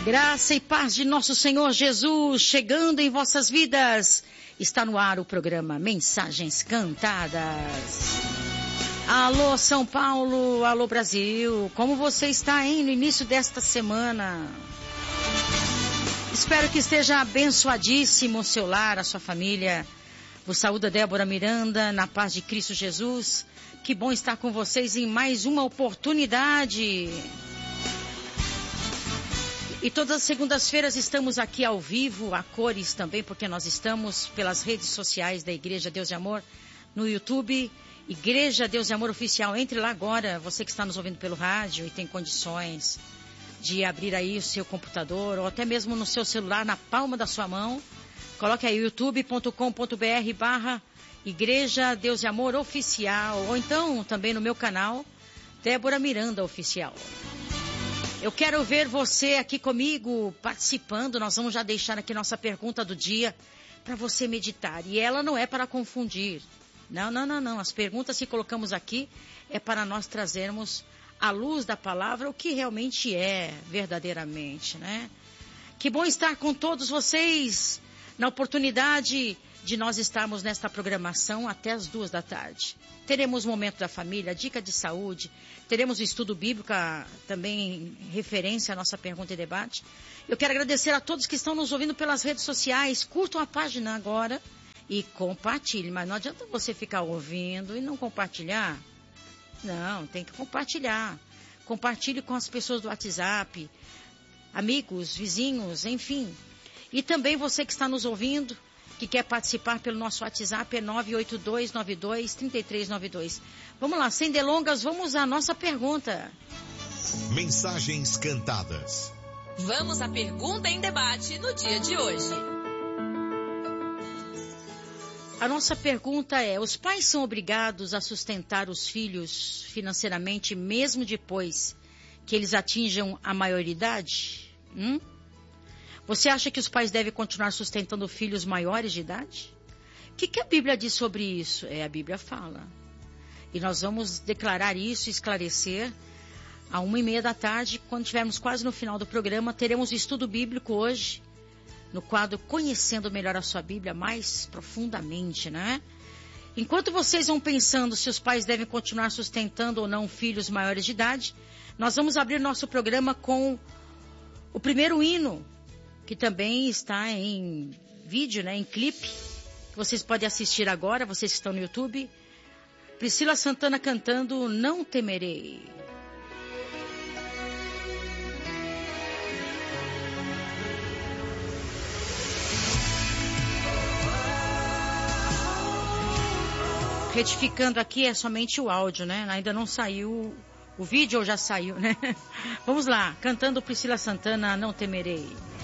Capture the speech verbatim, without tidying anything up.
Graça e paz de nosso Senhor Jesus chegando em vossas vidas. Está no ar o programa Mensagens Cantadas. Alô São Paulo, alô Brasil, como você está, hein, no início desta semana? Espero que esteja abençoadíssimo o seu lar, a sua família. Vos saúda Débora Miranda, na paz de Cristo Jesus. Que bom estar com vocês em mais uma oportunidade. E todas as segundas-feiras estamos aqui ao vivo, a cores também, porque nós estamos pelas redes sociais da Igreja Deus de Amor, no YouTube, Igreja Deus de Amor Oficial. Entre lá agora, você que está nos ouvindo pelo rádio e tem condições de abrir aí o seu computador, ou até mesmo no seu celular, na palma da sua mão. Coloque aí youtube ponto com ponto br barra Igreja Deus de Amor Oficial, ou então também no meu canal, Débora Miranda Oficial. Eu quero ver você aqui comigo, participando. Nós vamos já deixar aqui nossa pergunta do dia para você meditar. E ela não é para confundir. Não, não, não, não. As perguntas que colocamos aqui é para nós trazermos à luz da palavra o que realmente é, verdadeiramente, né? Que bom estar com todos vocês na oportunidade de nós estarmos nesta programação até as duas da tarde. Teremos o Momento da Família, dica de saúde, teremos o estudo bíblico, também em referência à nossa pergunta e debate. Eu quero agradecer a todos que estão nos ouvindo pelas redes sociais. Curtam a página agora e compartilhem. Mas não adianta você ficar ouvindo e não compartilhar. Não, tem que compartilhar. Compartilhe com as pessoas do WhatsApp, amigos, vizinhos, enfim. E também você que está nos ouvindo, que quer participar pelo nosso WhatsApp, é nove oito dois nove dois três três nove dois. Vamos lá, sem delongas, vamos à nossa pergunta. Mensagens Cantadas. Vamos à pergunta em debate no dia de hoje. A nossa pergunta é: os pais são obrigados a sustentar os filhos financeiramente mesmo depois que eles atinjam a maioridade? Hum? Você acha que os pais devem continuar sustentando filhos maiores de idade? O que, que a Bíblia diz sobre isso? É, a Bíblia fala. E nós vamos declarar isso e esclarecer à uma e meia da tarde, quando estivermos quase no final do programa. Teremos o estudo bíblico hoje, no quadro Conhecendo Melhor a Sua Bíblia, mais profundamente, né? Enquanto vocês vão pensando se os pais devem continuar sustentando ou não filhos maiores de idade, nós vamos abrir nosso programa com o primeiro hino, que também está em vídeo, né, em clipe, que vocês podem assistir agora, vocês que estão no YouTube. Priscila Santana cantando Não Temerei. Retificando aqui, é somente o áudio, né? Ainda não saiu o vídeo, ou já saiu, né? Vamos lá, cantando Priscila Santana, Não Temerei.